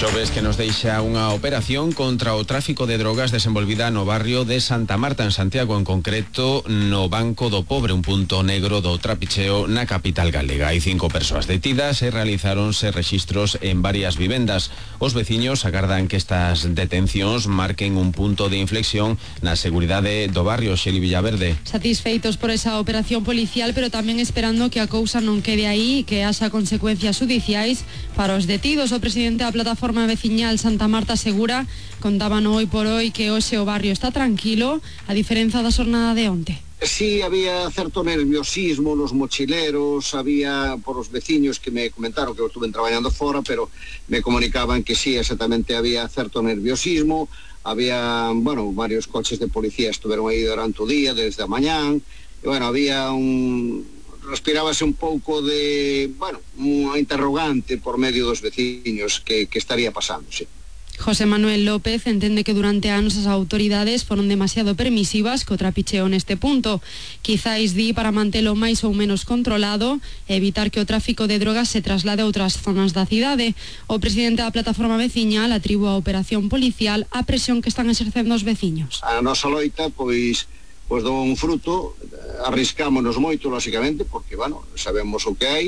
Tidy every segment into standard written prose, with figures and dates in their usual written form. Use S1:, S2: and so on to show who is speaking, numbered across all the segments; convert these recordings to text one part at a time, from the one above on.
S1: Xoves que nos deixa unha operación contra o tráfico de drogas desenvolvida no barrio de Santa Marta, en Santiago, en concreto no Banco do Pobre, un punto negro do trapicheo na capital galega. Hai 5 persoas detidas e realizáronse rexistros en varias vivendas. Os veciños agardan que estas detencións marquen un punto de inflexión na seguridade do barrio. Xeli Villaverde.
S2: Satisfeitos por esa operación policial, pero tamén esperando que a cousa non quede aí e que haxa consecuencias judiciais para os detidos. O presidente da plataforma veciñal Santa Marta asegura, contaban hoy por hoy, que hoxe o barrio está tranquilo, a diferenza da xornada de onte.
S3: Sí, había certo nerviosismo nos mochileros, había por os veciños que me comentaron que estuven traballando fora, pero me comunicaban que sí, exactamente, había certo nerviosismo, había, varios coches de policía estuveron aí durante o día, desde a mañán, e, había respirábase un pouco de, unha interrogante por medio dos veciños que estaría pasando, sí.
S2: José Manuel López entende que durante anos as autoridades foron demasiado permisivas co trapicheo neste punto. Quizáis di para mantelo máis ou menos controlado e evitar que o tráfico de drogas se traslade a outras zonas da cidade. O presidente da plataforma veciñal atribúe a operación policial a presión que están exercendo os veciños.
S3: A nosa loita, pois dou un fruto, arriscámonos moito, lógicamente, porque, sabemos o que hai,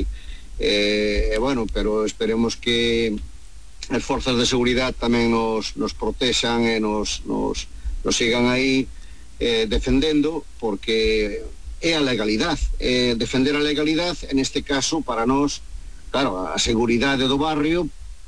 S3: pero esperemos que as forzas de seguridade tamén nos protexan e nos sigan aí defendendo, porque é a legalidade, defender a legalidade, en este caso, para nós, claro, a seguridade do barrio.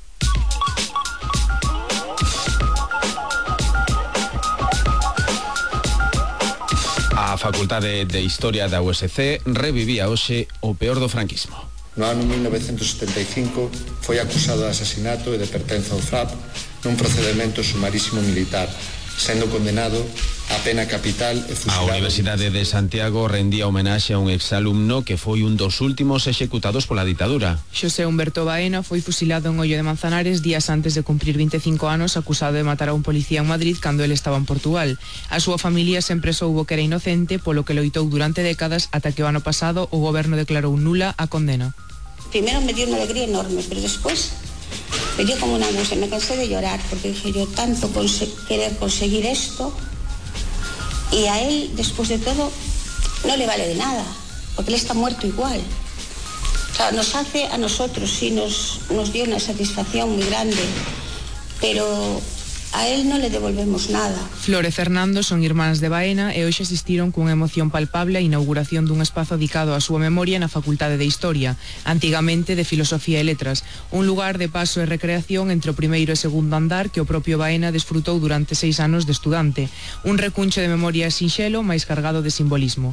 S1: A Facultade de Historia da USC revivía hoxe o peor do franquismo.
S4: No ano 1975 foi acusado de asasinato e de pertenza ao FRAP nun procedimento sumarísimo militar, sendo condenado a pena capital e fusilado.
S1: A Universidade de Santiago rendía homenaxe a un exalumno que foi un dos últimos executados pola ditadura.
S5: Xosé Humberto Baena foi fusilado en Ollo de Manzanares días antes de cumprir 25 anos, acusado de matar a un policía en Madrid cando ele estaba en Portugal. A súa familia sempre soubo que era inocente, polo que loitou durante décadas ata que o ano pasado o goberno declarou nula a condena.
S6: Primero me dio una alegría enorme, pero después me dio como una angustia, me cansé de llorar, porque dije yo tanto querer conseguir esto, y a él, después de todo, no le vale de nada, porque él está muerto igual. O sea, nos hace a nosotros, sí, nos dio una satisfacción muy grande, pero a él no le devolvemos nada.
S5: Flor e Fernando son irmáns de Baena e hoxe asistiron cunha emoción palpable a inauguración dun espazo dedicado á súa memoria na Facultade de Historia, antigamente de Filosofía e Letras, un lugar de paso e recreación entre o primeiro e segundo andar que o propio Baena desfrutou durante 6 anos de estudante, un recuncho de memoria sinxelo máis cargado de simbolismo.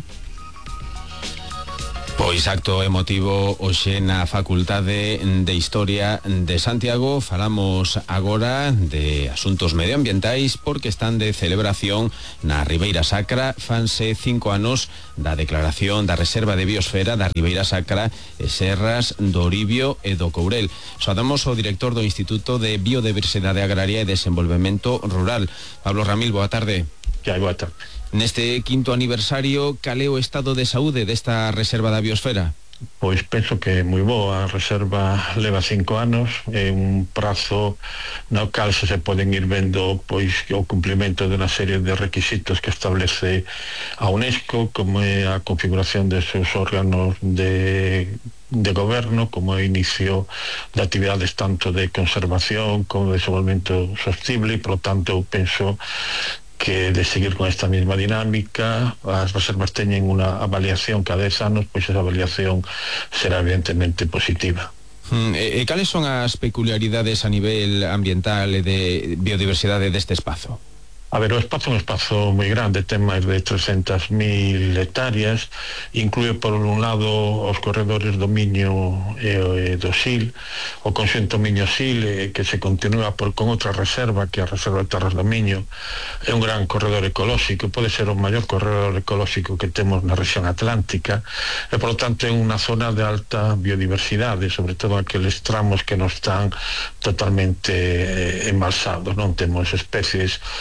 S1: Pois acto emotivo hoxe na Facultade de Historia de Santiago. Falamos agora de asuntos medioambientais porque están de celebración na Ribeira Sacra. Fanse 5 anos da declaración da Reserva de Biosfera da Ribeira Sacra e Serras do Oribio e do Courel. Saudamos o director do Instituto de Biodiversidade Agraria e Desenvolvemento Rural, Pablo Ramil. Boa tarde.
S7: Boa tarde.
S1: Neste 5º aniversario, cal é o estado de saúde desta Reserva da Biosfera?
S7: Pois penso que é moi boa. A reserva leva 5 anos, é un prazo no cal se poden ir vendo pois o cumplimento de unha serie de requisitos que establece a UNESCO, como é a configuración de seus órganos de goberno, como é o inicio de actividades tanto de conservación como de desenvolvemento sostible, e, por lo tanto, penso que de seguir con esta mesma dinámica. As reservas teñen unha avaliación cada 10 anos, pois esa avaliación será evidentemente positiva.
S1: E cales son as peculiaridades a nivel ambiental e de biodiversidade deste espazo?
S7: A ver, o espazo é un espazo moi grande, ten máis de 300.000 hectáreas, inclúe por un lado os corredores do Miño e do Sil, o conxunto Miño-Sil, que se continúa con outra reserva, que é a Reserva de Terras do Miño. É un gran corredor ecolóxico, pode ser o maior corredor ecolóxico que temos na rexión atlántica, e, por lo tanto, é unha zona de alta biodiversidade, sobre todo aqueles tramos que non están totalmente embalsados, non temos especies propias,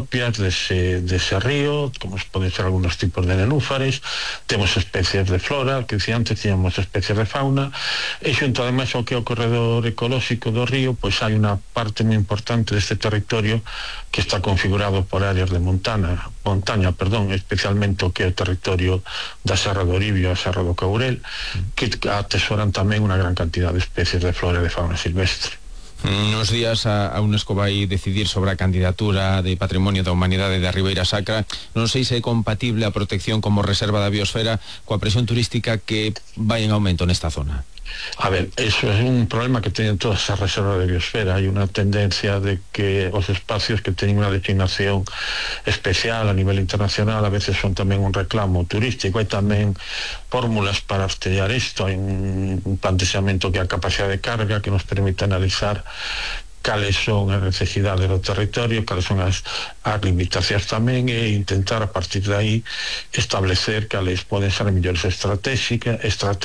S7: propias dese río, como poden ser algunos tipos de nenúfares, temos especies de flora, que decía antes, teníamos especies de fauna, e xunto ademais ao que é o corredor ecolóxico do río, pois hai unha parte moi importante deste territorio que está configurado por áreas de montaña, especialmente o que é o territorio da Serra do Oribio, a Serra do Courel, que atesoran tamén unha gran cantidad de especies de flora e de fauna silvestre.
S1: Nos días a UNESCO vai decidir sobre a candidatura de Patrimonio da Humanidade da Ribeira Sacra. Non sei se é compatible a protección como reserva da biosfera coa presión turística que vai en aumento nesta zona.
S7: A ver, eso é un problema que teñen todas as reservas de biosfera. Hai unha tendencia de que os espacios que teñen unha designación especial a nivel internacional a veces son tamén un reclamo turístico. Hai tamén fórmulas para rastrear isto. Hai un plantexamento que é a capacidade de carga que nos permite analizar cales son as necesidades do territorio, cales son as limitacións tamén, e intentar a partir de aí establecer cales poden ser as mellores estrategias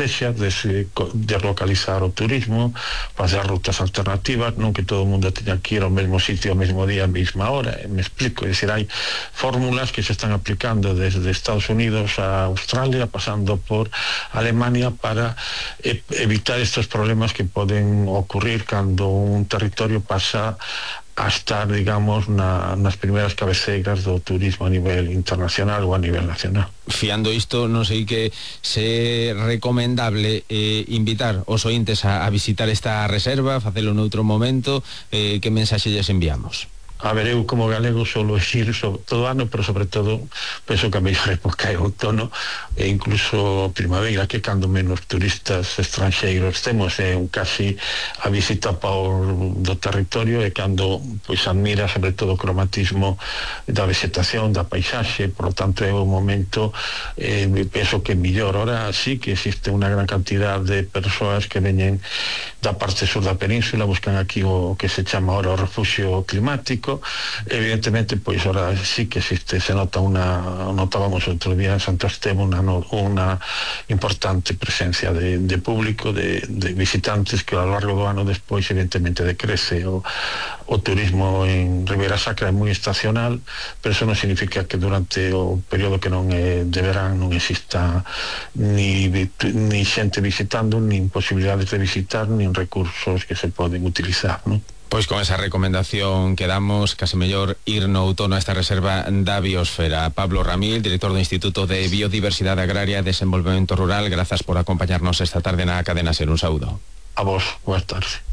S7: de localizar o turismo, facer rutas alternativas, non que todo o mundo teña que ir ao mesmo sitio ao mesmo día, a mesma hora, me explico, é dicir, hai fórmulas que se están aplicando desde Estados Unidos a Australia, pasando por Alemania, para evitar estos problemas que poden ocurrir cando un territorio pasa a estar, digamos, nas primeiras cabeceiras do turismo a nivel internacional ou a nivel nacional.
S1: Fiando isto, non sei que se é recomendable invitar os ointes a visitar esta reserva, facelo noutro momento, que mensaxe lles enviamos?
S7: A ver, eu como galego solo ir todo ano, pero sobre todo penso que a mellor época é outono e incluso primavera, que cando menos turistas estranxeiros temos, é un casi a visita do territorio, e cando pois admira sobre todo o cromatismo da vegetación, da paisaxe, por lo tanto é un momento penso que mellor. Ora sí que existe unha gran cantidad de persoas que veñen da parte sur da península, buscan aquí o que se chama ahora o refugio climático. Evidentemente, pois ahora sí que existe, se nota notábamos outro día en Santo Esteban unha importante presencia de público, de visitantes, que ao largo do ano despois evidentemente decrece. O turismo en Ribeira Sacra é moi estacional, pero eso non significa que durante o período que non é de verán non exista ni xente visitando, ni posibilidades de visitar, ni recursos que se poden utilizar, non?
S1: Pois con esa recomendación que damos, case mellor ir no outono a esta reserva da biosfera. Pablo Ramil, director do Instituto de Biodiversidade Agraria e Desenvolvemento Rural, grazas por acompañarnos esta tarde na Cadena Ser. Un saúdo.
S7: A vos, boas tardes.